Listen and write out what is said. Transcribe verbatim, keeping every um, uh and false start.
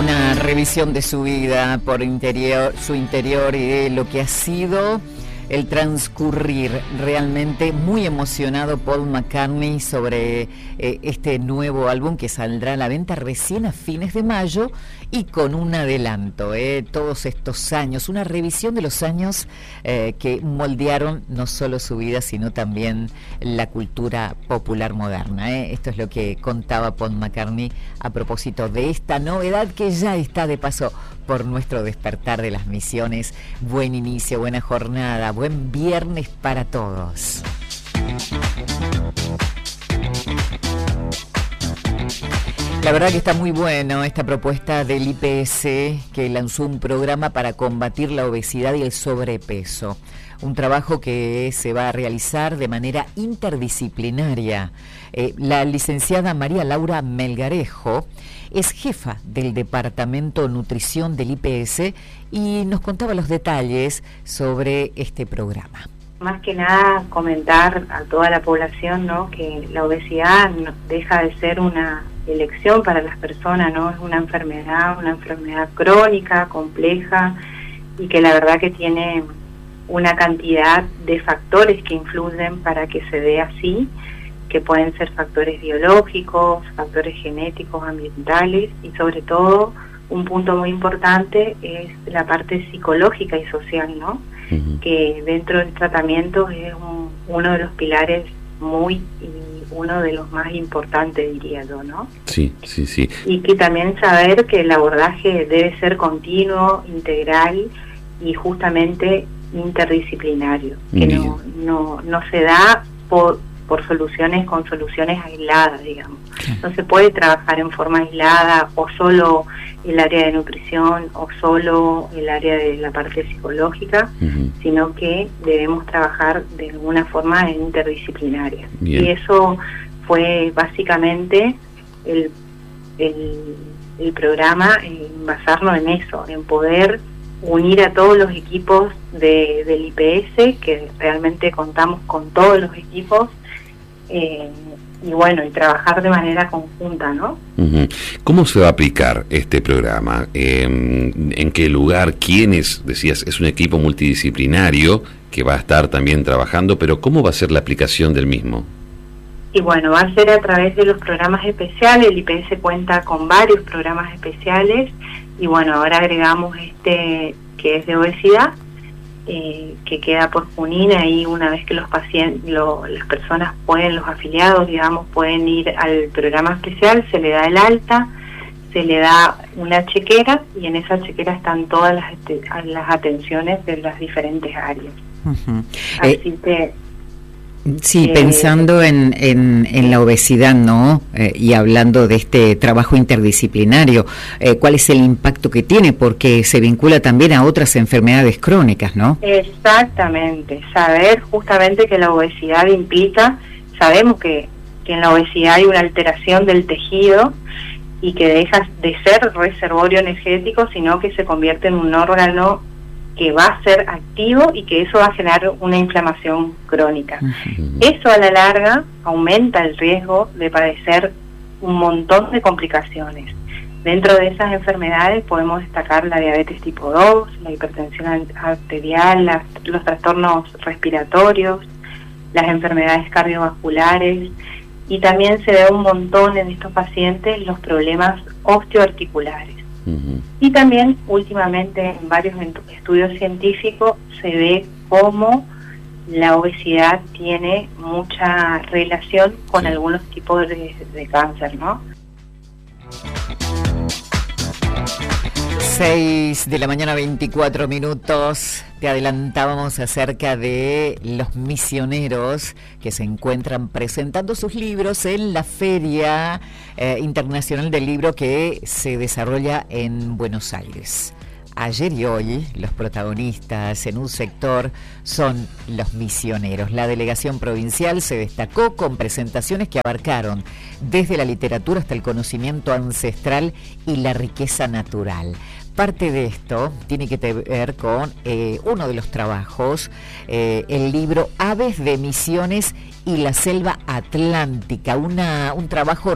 Una revisión de su vida por interior, su interior y de lo que ha sido el transcurrir. Realmente muy emocionado Paul McCartney sobre eh, este nuevo álbum que saldrá a la venta recién a fines de mayo y con un adelanto, eh, todos estos años, una revisión de los años eh, que moldearon no solo su vida, sino también la cultura popular moderna. Eh. Esto es lo que contaba Paul McCartney a propósito de esta novedad que ya está de paso por nuestro despertar de las misiones. Buen inicio, buena jornada, buen viernes para todos. La verdad que está muy bueno esta propuesta del I P S, que lanzó un programa para combatir la obesidad y el sobrepeso. Un trabajo que se va a realizar de manera interdisciplinaria. Eh, la licenciada María Laura Melgarejo es jefa del Departamento Nutrición del I P S y nos contaba los detalles sobre este programa. Más que nada comentar a toda la población, ¿no?, que la obesidad no deja de ser una elección para las personas, ¿no? Es una enfermedad, una enfermedad crónica, compleja, y que la verdad que tiene una cantidad de factores que influyen para que se dé así, que pueden ser factores biológicos, factores genéticos, ambientales, y sobre todo un punto muy importante es la parte psicológica y social, ¿no? Uh-huh. Que dentro del tratamiento es un, uno de los pilares muy y uno de los más importantes, diría yo, ¿no? Sí, sí, sí. Y que también saber que el abordaje debe ser continuo, integral y justamente interdisciplinario, que no, no, no se da por, por soluciones con soluciones aisladas, digamos. No se puede trabajar en forma aislada o solo el área de nutrición o solo el área de la parte psicológica, uh-huh. sino que debemos trabajar de alguna forma interdisciplinaria. Bien. Y eso fue básicamente el, el, el programa, en basarnos en eso, en poder unir a todos los equipos de, del I P S, que realmente contamos con todos los equipos, eh, y bueno, y trabajar de manera conjunta, ¿no? Uh-huh. ¿Cómo se va a aplicar este programa? Eh, ¿En qué lugar? ¿Quiénes? Decías, es un equipo multidisciplinario que va a estar también trabajando, pero ¿cómo va a ser la aplicación del mismo? Y bueno, va a ser a través de los programas especiales. El I P S cuenta con varios programas especiales, y bueno, ahora agregamos este que es de obesidad, eh, que queda por Junín. Ahí una vez que los pacientes, lo, las personas pueden, los afiliados, digamos, pueden ir al programa especial, se le da el alta, se le da una chequera, y en esa chequera están todas las, las atenciones de las diferentes áreas. Uh-huh. Así eh, que... Sí, eh, pensando en, en, en la obesidad, ¿no? Eh, y hablando de este trabajo interdisciplinario, eh, ¿cuál es el impacto que tiene? Porque se vincula también a otras enfermedades crónicas, ¿no? Exactamente, saber justamente que la obesidad implica, sabemos que, que en la obesidad hay una alteración del tejido y que deja de ser reservorio energético, sino que se convierte en un órgano que va a ser activo y que eso va a generar una inflamación crónica. Uh-huh. Eso a la larga aumenta el riesgo de padecer un montón de complicaciones. Dentro de esas enfermedades podemos destacar la diabetes tipo dos, la hipertensión arterial, las, los trastornos respiratorios, las enfermedades cardiovasculares, y también se ve un montón en estos pacientes los problemas osteoarticulares. Uh-huh. Y también últimamente en varios estudios científicos se ve cómo la obesidad tiene mucha relación con sí. algunos tipos de, de cáncer, ¿no? seis de la mañana, veinticuatro minutos. Te adelantábamos acerca de los misioneros que se encuentran presentando sus libros en la Feria eh, Internacional del Libro que se desarrolla en Buenos Aires. Ayer y hoy los protagonistas en un sector son los misioneros. La delegación provincial se destacó con presentaciones que abarcaron desde la literatura hasta el conocimiento ancestral y la riqueza natural. Parte de esto tiene que ver con eh, uno de los trabajos, eh, el libro Aves de Misiones y la Selva Atlántica, una, un trabajo